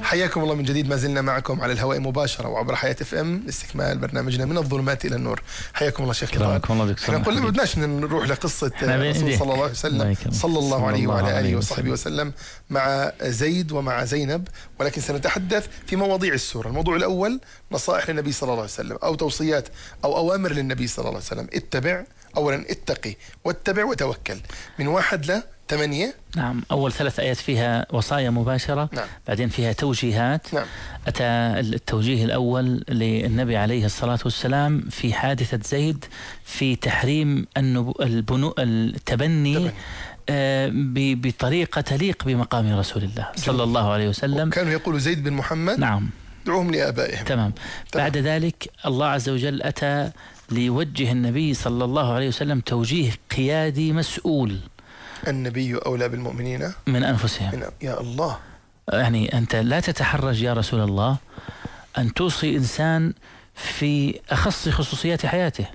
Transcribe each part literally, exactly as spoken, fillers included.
حياكم الله من جديد، ما زلنا معكم على الهواء مباشرة وعبر حياة اف ام استكمال برنامجنا من الظلمات إلى النور. حياكم الله شيخ. كرامكم الله دكتور. احنا قلنا ما بدناش نروح لقصة الرسول صلى الله عليه وسلم صلى الله عليه وعلى آله وصحبه وسلم مع زيد ومع زينب، ولكن سنتحدث في مواضيع السورة. الموضوع الأول نصائح للنبي صلى الله عليه وسلم أو توصيات أو أوامر للنبي صلى الله عليه وسلم. اتبع، أولا اتقي واتبع وتوكل، من واحد ل ثمانية. نعم، أول ثلاث آيات فيها وصايا مباشرة. نعم. بعدين فيها توجيهات. نعم. أتى التوجيه الأول للنبي عليه الصلاة والسلام في حادثة زيد في تحريم البنو التبني آه بطريقة تليق بمقام رسول الله صلى الله عليه وسلم. كانوا يقولوا زيد بن محمد. نعم. دعوهم لآبائهم. تمام. تمام. بعد ذلك الله عز وجل أتى ليوجه النبي صلى الله عليه وسلم توجيه قيادي مسؤول. النبي أولى بالمؤمنين من أنفسهم. من يا الله، يعني أنت لا تتحرج يا رسول الله أن توصي إنسان في أخص خصوصيات حياته،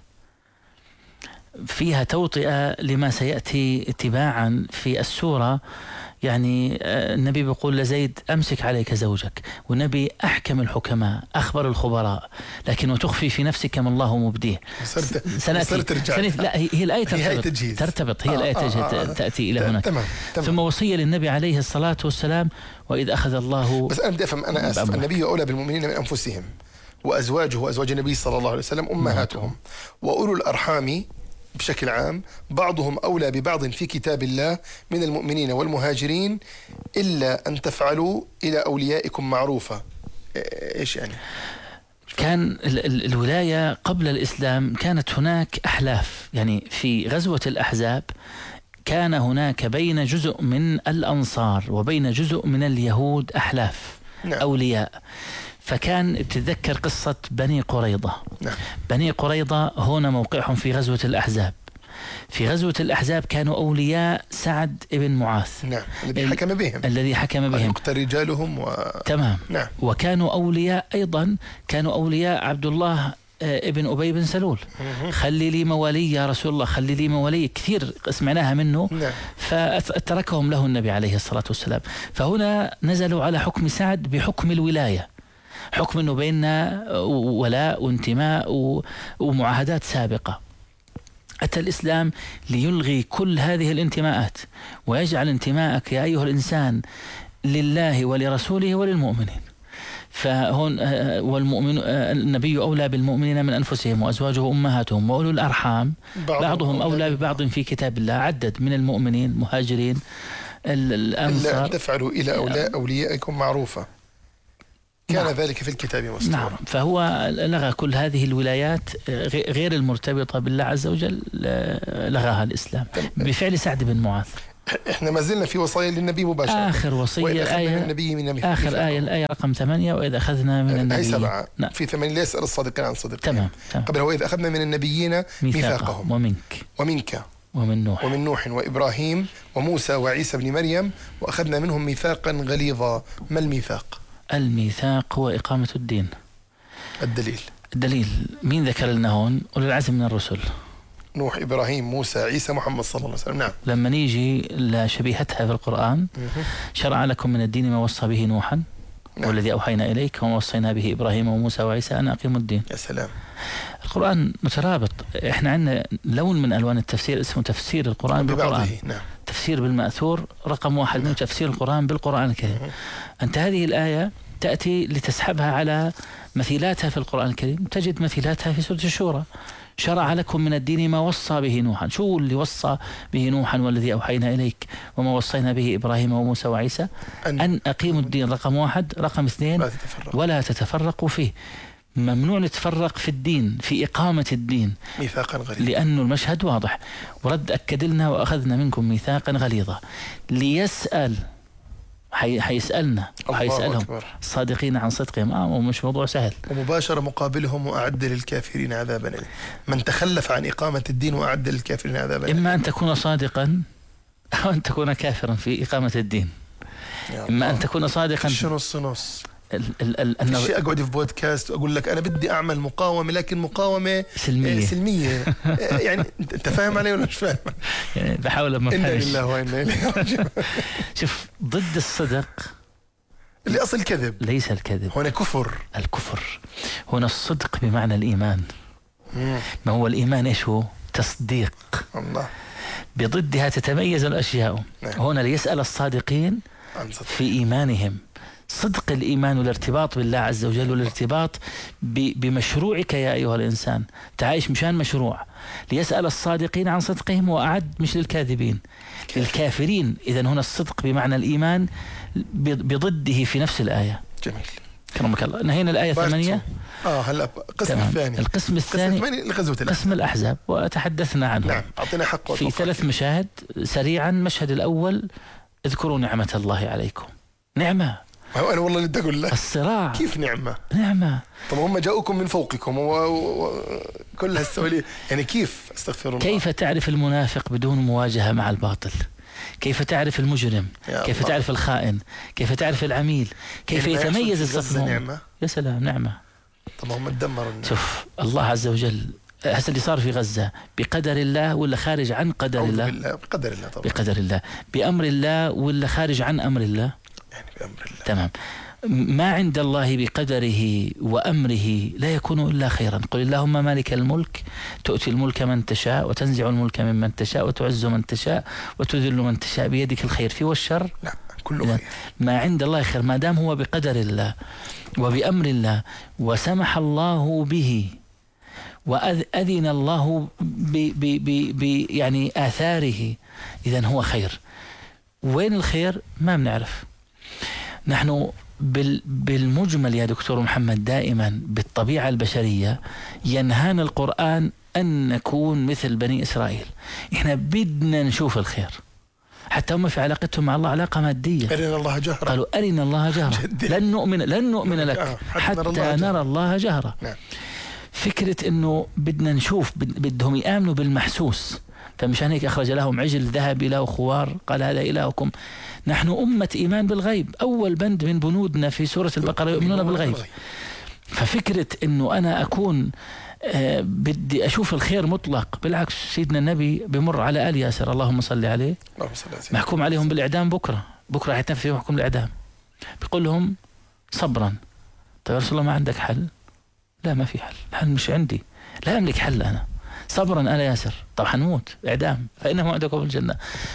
فيها توطئة لما سيأتي تباعا في السورة. يعني النبي بيقول لزيد أمسك عليك زوجك، والنبي أحكم الحكماء أخبر الخبراء، لكن وتخفي في نفسك ما الله مبديه. سنأتي سنف... لا هي الآية ترتبط هي ترتبط هي الآية آه آه تأتي إلى هناك. تمام. تمام. ثم وصية للنبي عليه الصلاة والسلام وإذ أخذ الله. بس أنا بدي أفهم، أنا آسف، النبي أولى بالمؤمنين من أنفسهم، وأزواجه وأزواج النبي صلى الله عليه وسلم أمهاتهم، وأولو الأرحام بشكل عام بعضهم أولى ببعض في كتاب الله من المؤمنين والمهاجرين إلا أن تفعلوا إلى أوليائكم معروفة. إيش يعني؟ كان الولاية قبل الإسلام كانت هناك أحلاف. يعني في غزوة الأحزاب كان هناك بين جزء من الأنصار وبين جزء من اليهود أحلاف. نعم. أولياء. فكان بتتذكر قصة بني قريظة. نعم. بني قريظة هنا موقعهم في غزوة الأحزاب. في غزوة الأحزاب كانوا أولياء سعد ابن معاذ. نعم. الذي حكم بهم الذي حكم بهم يقتل رجالهم و... تمام. نعم. وكانوا أولياء أيضا، كانوا أولياء عبد الله ابن أبي بن سلول. خلي لي موالي يا رسول الله، خلي لي موالي، كثير سمعناها منه. نعم. فتركهم له النبي عليه الصلاة والسلام. فهنا نزلوا على حكم سعد بحكم الولاية، حكم أنه بيننا ولاء وانتماء ومعاهدات سابقة. أتى الإسلام ليلغي كل هذه الانتماءات ويجعل انتماءك يا أيها الإنسان لله ولرسوله وللمؤمنين. فهون والمؤمن النبي أولى بالمؤمنين من أنفسهم وأزواجه أمهاتهم وأولو الأرحام بعضهم أولى ببعض في كتاب الله. عدد من المؤمنين مهاجرين الأنصار. إلا أن تفعلوا إلى أولياء أوليائكم معروفة، كان نعم. ذلك في الكتاب مسطورا. نعم. فهو لغى كل هذه الولايات غير المرتبطة بالله عز وجل، لغاها الإسلام بفعل سعد بن معاذ. احنا ما زلنا في وصايا للنبي مباشرة. آخر وصية الآية من النبي من آخر آية الآية رقم ثمانية وإذا أخذنا من النبي. هي سبعة. نعم. في ثمانية لا يسأل الصادقين عن صدقهم. تمام. تمام. قبل هو إذا أخذنا من النبيين ميثاقهم ومنك ومنك ومن نوح ومن نوح وإبراهيم وموسى وعيسى بن مريم وأخذنا منهم ميثاقا غليظا. ما الميثاق؟ الميثاق هو إقامة الدين. الدليل الدليل مين ذكر لنا هون؟ أولي العزم من الرسل: نوح، إبراهيم، موسى، عيسى، محمد صلى الله عليه وسلم. نعم. لما نيجي لشبيهتها في القرآن: شرع لكم من الدين ما وصى به نوحا. نعم. والذي أوحينا إليك وما وصينا به إبراهيم وموسى وعيسى أن أقيموا الدين. يا سلام. القرآن مترابط. إحنا عندنا لون من ألوان التفسير اسمه تفسير القرآن بالقرآن. نعم. تفسير بالمأثور رقم واحد. نعم. من تفسير القرآن بالقرآن الكريم. أنت هذه الآية تأتي لتسحبها على مثيلاتها في القرآن الكريم، تجد مثيلاتها في سورة الشورى: شرع لكم من الدين ما وصى به نوحا. شو اللي وصى به نوحا والذي أوحينا إليك وما وصينا به إبراهيم وموسى وعيسى؟ أن, أن أقيموا الدين رقم واحد. رقم اثنين: ولا تتفرقوا فيه. ممنوع نتفرق في الدين، في إقامة الدين، ميثاقا غليظا، لأنه المشهد واضح. ورد أكد لنا: وأخذنا منكم ميثاقا غليظا. ليسأل حي... حيسألنا وحيسألهم الصادقين عن صدقهم. آه ومش موضوع سهل. ومباشرة مقابلهم: وأعد للكافرين عذابا أليما. من تخلف عن إقامة الدين وأعد للكافرين عذابا أليما. إما أن تكون صادقا أو أن تكون كافرا في إقامة الدين. إما أن تكون صادقا. شنو نص نص. ال ال ال الشيء أقعد في بودكاست وأقول لك أنا بدي أعمل مقاومة، لكن مقاومة سلمية. سلمية. يعني أنت فاهم علي ولا مش فاهم؟ يعني بحاول ما أفهمش. إنا لله وإنا إليه راجعون. شوف، ضد الصدق اللي أصل الكذب ليس الكذب، هنا كفر. الكفر هنا الصدق بمعنى الإيمان. مم. ما هو الإيمان إيش هو؟ تصديق الله. بضدها تتميز الأشياء. نعم. هنا ليسأل الصادقين في إيمانهم. صدق الإيمان والارتباط بالله عز وجل والارتباط بمشروعك يا أيها الإنسان، تعايش مشان مشروع. ليسأل الصادقين عن صدقهم وأعد مش للكاذبين للكافرين. إذن هنا الصدق بمعنى الإيمان بضده في نفس الآية. جميل كرمك الله. نهينا الآية ثمانية. آه هلا القسم الثاني. القسم الثاني لغزوة قسم الأحزاب وتحدثنا عنه. نعم أعطينا حق في ثلاث مشاهد سريعا. مشهد الأول اذكروا نعمة الله عليكم. نعمة أنا والله اللي بدي أقول لك الصراع. كيف نعمة؟ نعمة. طب هم جاءوكم من فوقكم وكل هالسواليف يعني كيف؟ استغفر الله. كيف تعرف المنافق بدون مواجهة مع الباطل؟ كيف تعرف المجرم؟ كيف الله. تعرف الخائن؟ كيف تعرف العميل؟ كيف يعني يتميز الصف؟ نعمة. يا سلام نعمة. طب هم تدمروا. شوف الله عز وجل هسه اللي صار في غزة بقدر الله ولا خارج عن قدر الله؟ بقدر الله طبعا. بقدر الله. بأمر الله ولا خارج عن أمر الله؟ يعني بأمر الله. تمام. ما عند الله بقدره وأمره لا يكون إلا خيرا. قل اللهم مالك الملك تؤتي الملك من تشاء وتنزع الملك ممن تشاء وتعز من تشاء وتذل من تشاء بيدك الخير في والشر لا كله خير. ما عند الله خير ما دام هو بقدر الله وبأمر الله وسمح الله به وأذن الله ب ب ب ب يعني آثاره إذن هو خير. وين الخير ما بنعرف نحن بالمجمل يا دكتور محمد. دائما بالطبيعة البشرية ينهانا القرآن أن نكون مثل بني إسرائيل. إحنا بدنا نشوف الخير. حتى هم في علاقتهم مع الله علاقة مادية. أرنا الله جهرة. قالوا أرنا الله جهرة. لن نؤمن لن نؤمن لك حتى نرى الله جهرة. نعم. فكرة إنه بدنا نشوف بدهم يآمنوا بالمحسوس. فمشان هيك أخرج لهم عجل ذهب له خوار قال هذا إلهكم. نحن أمة إيمان بالغيب. أول بند من بنودنا في سورة البقرة يؤمنون بالغيب. ففكرة إنه أنا أكون آه بدي أشوف الخير مطلق. بالعكس سيدنا النبي بمر على آل ياسر اللهم صل عليه محكوم عليهم بالإعدام بكرة بكرة حيتنفذ فيهم حكم الإعدام. بيقول لهم صبرا. طيب يا رسول الله ما عندك حل؟ لا ما في حل. الحل مش عندي لا أملك حل أنا. صبرا آل ياسر. طب حنموت إعدام فإنه موعدكم الجنة.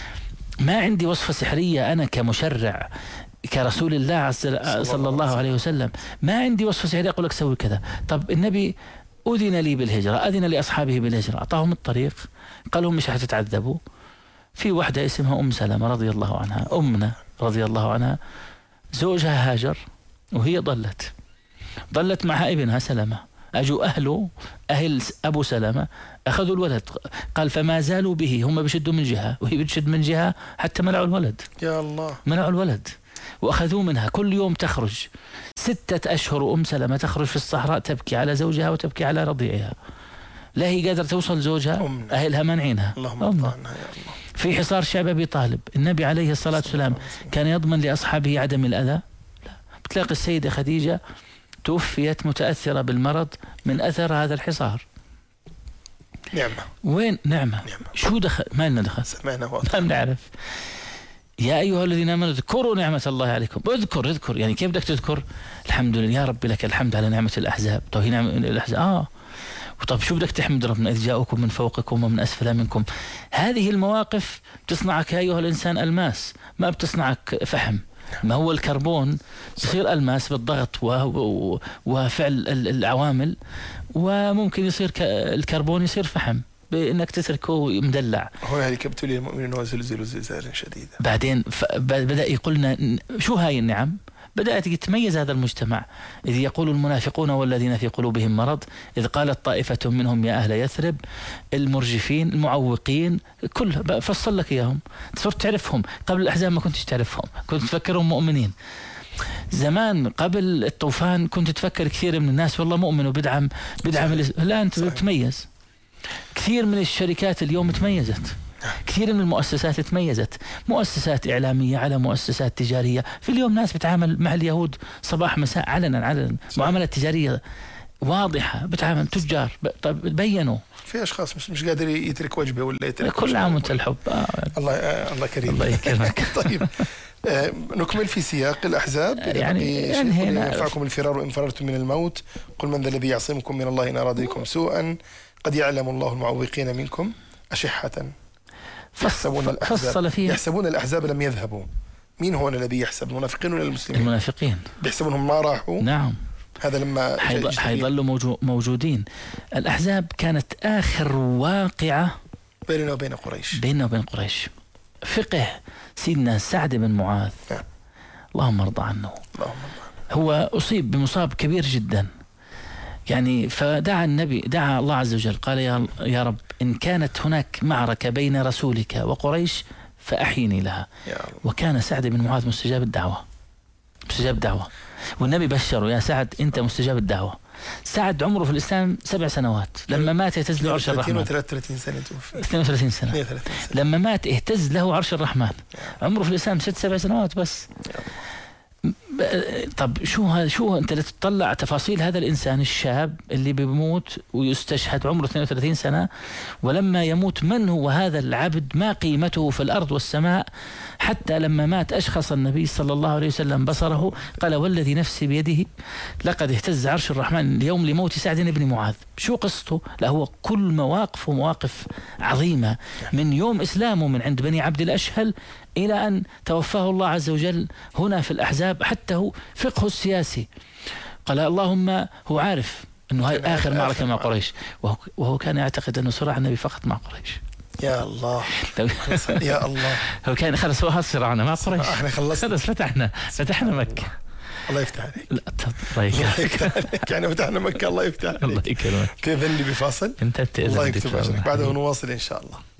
ما عندي وصفة سحرية أنا كمشرع كرسول الله صلى الله عليه وسلم. ما عندي وصفة سحرية أقول لك سوي كذا. طب النبي أذن لي بالهجرة أذن لأصحابه بالهجرة أعطاهم الطريق قال لهم مش هتتعذبوا. في واحدة اسمها أم سلمة رضي الله عنها أمنا رضي الله عنها زوجها هاجر وهي ضلت ضلت معها ابنها سلمة. أجوا أهله أهل أبو سلمة أخذوا الولد قال فما زالوا به هم بيشدوا من جهة وهي بتشد من جهة حتى منعوا الولد. يا الله منعوا الولد وأخذوه منها. كل يوم تخرج ستة أشهر وأم سلمة تخرج في الصحراء تبكي على زوجها وتبكي على رضيعها. لا هي قادرة توصل زوجها أمنا. أهلها منعينها. اللهم عنها يا الله. في حصار شعب أبي طالب النبي عليه الصلاة والسلام كان يضمن لأصحابه عدم الأذى. لا بتلاقي السيدة خديجة توفيت متأثرة بالمرض من أثر هذا الحصار. نعمة. وين نعمة, نعمة. شو دخل ما لنا دخل سمعنا واضح. ما بنعرف. يا أيها الذين آمنوا اذكروا نعمة الله عليكم. اذكر اذكر يعني كيف بدك تذكر؟ الحمد لله يا رب لك الحمد على نعمة الأحزاب. طيب هي نعمة الأحزاب آه وطب شو بدك تحمد ربنا إذ جاءكم من فوقكم ومن أسفل منكم. هذه المواقف تصنعك يا أيها الإنسان ألماس ما بتصنعك فحم. ما هو الكربون يصير ألماس بالضغط وفعل العوامل وممكن يصير الكربون يصير فحم بأنك تتركه مدلع. هو هذه كبتوا لي المؤمنين وزلزلوا زلزالا شديدا. بعدين بدأ يقولنا شو هاي النعم. بدأت يتميز هذا المجتمع إذ يقول المنافقون والذين في قلوبهم مرض إذ قالت طائفة منهم يا أهل يثرب المرجفين المعوقين كل فصل لك إياهم صرت تعرفهم. قبل الأحزاب ما كنتش تعرفهم كنت تفكرهم مؤمنين. زمان قبل الطوفان كنت تفكر كثير من الناس والله مؤمن وبدعم بدعم لا أنت تميز. كثير من الشركات اليوم تميزت. كثير من المؤسسات تميزت. مؤسسات إعلامية على مؤسسات تجارية. في اليوم ناس بتعامل مع اليهود صباح مساء علنا علنا معاملة تجارية واضحة بتعامل تجار. طيب بينوا في أشخاص مش مش قادر يترك وجبه ولا يترك كل عام وانت الحب. آه. الله آه الله كريم الله يكرمك. طيب آه نكمل في سياق الأحزاب. يعني, يعني ينفعكم الفرار إن فررتم من الموت، قل من ذا الذي يعصمكم من الله إن أراد بكم سوءا، قد يعلم الله المعوقين منكم أشحة يحسبون الأحزاب فصل فيها يحسبون الأحزاب لم يذهبوا. مين هو الذي يحسب؟ المنافقين ولا المسلمين؟ المنافقين بيحسبونهم ما راحوا. نعم، هذا لما حيظلوا موجودين. الأحزاب كانت آخر واقعة بيننا وبين قريش بيننا وبين قريش. فقه سيدنا سعد بن معاذ نعم. اللهم ارضى عنه. اللهم هو أصيب بمصاب كبير جدا، يعني فدعا النبي، دعا الله عز وجل، قال يا, يا رب إن كانت هناك معركة بين رسولك وقريش فأحيني لها. وكان سعد بن معاذ مستجاب الدعوة، مستجاب الدعوة، والنبي بشره يا سعد أنت مستجاب الدعوة. سعد عمره في الإسلام سبع سنوات، لما مات اهتز له عرش الرحمن. اثنين وثلاثين سنة توفي. اثنين وثلاثين سنة. لما مات اهتز له عرش الرحمن. عمره في الإسلام ست سبع سنوات بس. طب شو هذا؟ شو انت تطلع تفاصيل هذا الانسان الشاب اللي بيموت ويستشهد عمره اثنين وثلاثين سنة، ولما يموت من هو هذا العبد؟ ما قيمته في الارض والسماء؟ حتى لما مات اشخص النبي صلى الله عليه وسلم بصره، قال والذي نفسي بيده لقد اهتز عرش الرحمن اليوم لموت سعد بن معاذ. شو قصته؟ لا هو كل مواقفه مواقف عظيمة، من يوم اسلامه من عند بني عبد الاشهل إلى أن توفاه الله عز وجل هنا في الأحزاب. حتى هو فقهه السياسي قال اللهم، هو عارف أنه هاي آخر معركة مع قريش، وهو, وهو كان يعتقد أنه صراع النبي فقط مع قريش. يا الله يا الله، هو كان خلص هو صراعنا مع قريش، احنا خلصنا خلص فتحنا فتحنا مكة. الله يفتح عليك. لا الله يكرمك. يعني فتحنا مكة. الله يفتح عليك. الله يكرمك. تأذن لي بفاصل؟ انت بتأذن. الله يكتب أجرك. بعده نواصل إن شاء الله.